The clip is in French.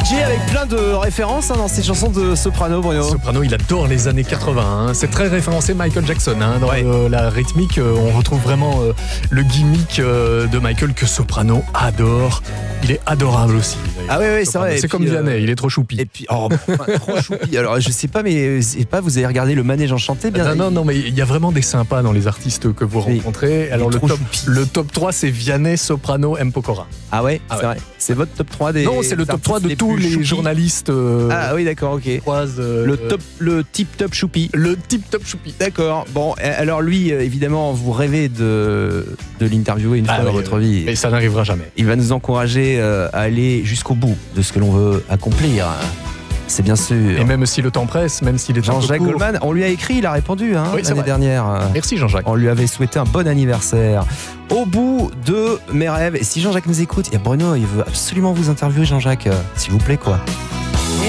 DJ avec plein de références dans cette chanson de Soprano, Bruno. Soprano, il adore les années 80. C'est très référencé Michael Jackson. Dans la rythmique, on retrouve vraiment le gimmick de Michael que Soprano adore. Il est adorable aussi. Ah oui, c'est vrai. C'est comme Vianney, il est trop choupi. Et puis, trop choupi. Alors, je sais pas, mais vous avez regardé le manège enchanté bien. Non, mais il y a vraiment des sympas dans les artistes que vous rencontrez. Alors, le top 3, c'est Vianney, Soprano, M. Pokora. Ah ouais, c'est vrai. C'est votre top 3 des. Non, c'est le top 3 de tous les journalistes. Ah oui, d'accord, ok. Le tip top choupi. Le tip top choupi. D'accord. Bon, alors lui, évidemment, vous rêvez de l'interviewer une fois dans votre vie. Et ça n'arrivera jamais. Il va nous encourager à aller jusqu'au bout de ce que l'on veut accomplir. C'est bien sûr. Et même si le temps presse, même s'il est Jean-Jacques Goldman, on lui a écrit, il a répondu l'année dernière. Merci Jean-Jacques. On lui avait souhaité un bon anniversaire. Au bout de mes rêves. Et si Jean-Jacques nous écoute, il y a Bruno, il veut absolument vous interviewer, Jean-Jacques. S'il vous plaît, quoi.